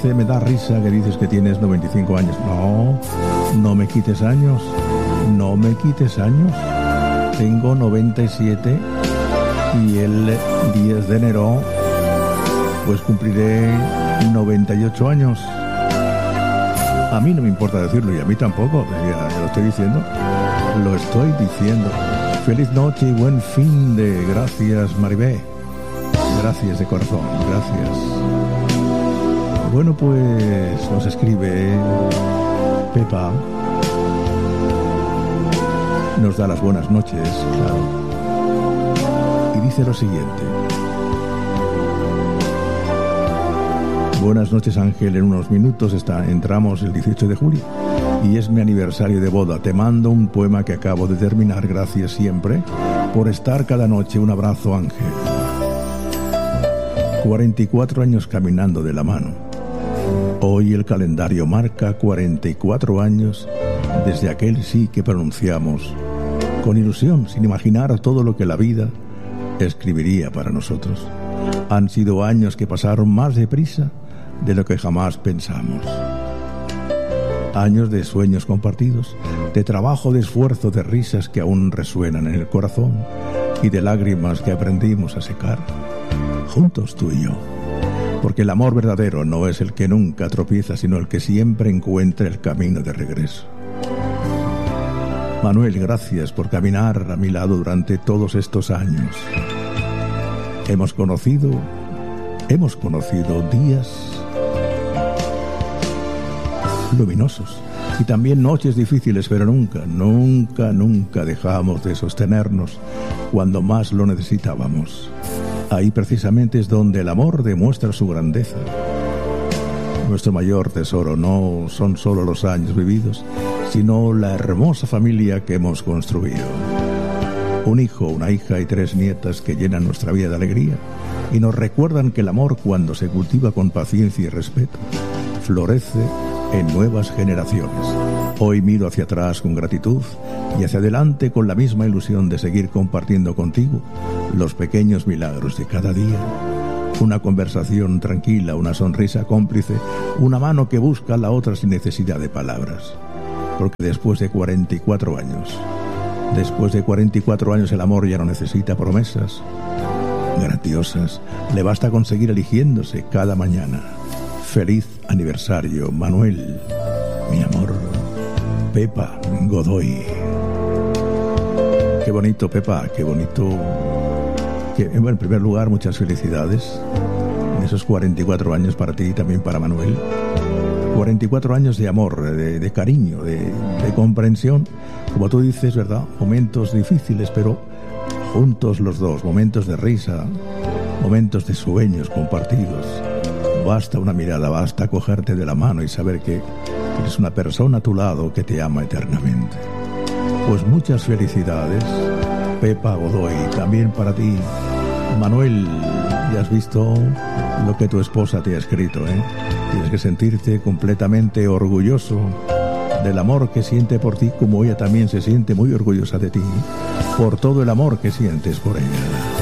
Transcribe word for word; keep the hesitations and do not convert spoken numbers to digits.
dice, me da risa que dices que tienes noventa y cinco años. No, no me quites años. No me quites años. Tengo noventa y siete y el diez de enero pues cumpliré noventa y ocho años. A mí no me importa decirlo y a mí tampoco. Ya, ya lo estoy diciendo. Lo estoy diciendo. Feliz noche y buen fin de... Gracias, Maribé. Gracias de corazón. Gracias. Bueno, pues nos escribe Pepa. Nos da las buenas noches, claro. Y dice lo siguiente. Buenas noches, Ángel. En unos minutos está, entramos el dieciocho de julio y es mi aniversario de boda. Te mando un poema que acabo de terminar. Gracias siempre por estar cada noche. Un abrazo, Ángel. cuarenta y cuatro años caminando de la mano. Hoy el calendario marca cuarenta y cuatro años desde aquel sí que pronunciamos con ilusión, sin imaginar todo lo que la vida escribiría para nosotros. Han sido años que pasaron más deprisa de lo que jamás pensamos. Años de sueños compartidos, de trabajo, de esfuerzo, de risas que aún resuenan en el corazón y de lágrimas que aprendimos a secar, juntos tú y yo. Porque el amor verdadero no es el que nunca tropieza, sino el que siempre encuentra el camino de regreso. Manuel, gracias por caminar a mi lado durante todos estos años. Hemos conocido, hemos conocido días luminosos y también noches difíciles, pero nunca, nunca, nunca dejamos de sostenernos cuando más lo necesitábamos. Ahí precisamente es donde el amor demuestra su grandeza. Nuestro mayor tesoro no son solo los años vividos, sino la hermosa familia que hemos construido. Un hijo, una hija y tres nietas que llenan nuestra vida de alegría y nos recuerdan que el amor, cuando se cultiva con paciencia y respeto, florece en nuevas generaciones. Hoy miro hacia atrás con gratitud y hacia adelante con la misma ilusión de seguir compartiendo contigo los pequeños milagros de cada día. Una conversación tranquila, una sonrisa cómplice, una mano que busca a la otra sin necesidad de palabras. Porque después de cuarenta y cuatro años, después de cuarenta y cuatro años el amor ya no necesita promesas grandiosas, le basta conseguir eligiéndose cada mañana. Feliz aniversario, Manuel, mi amor. Pepa Godoy. Qué bonito, Pepa, qué bonito. Que, bueno, en primer lugar, muchas felicidades en esos cuarenta y cuatro años para ti y también para Manuel. cuarenta y cuatro años de amor, de, de cariño, de, de comprensión. Como tú dices, ¿verdad? Momentos difíciles, pero juntos los dos. Momentos de risa, momentos de sueños compartidos. Basta una mirada, basta cogerte de la mano y saber que eres una persona a tu lado que te ama eternamente. Pues muchas felicidades, Pepa Godoy, también para ti. Manuel, ya has visto lo que tu esposa te ha escrito, ¿eh? Tienes que sentirte completamente orgulloso del amor que siente por ti, como ella también se siente muy orgullosa de ti, por todo el amor que sientes por ella.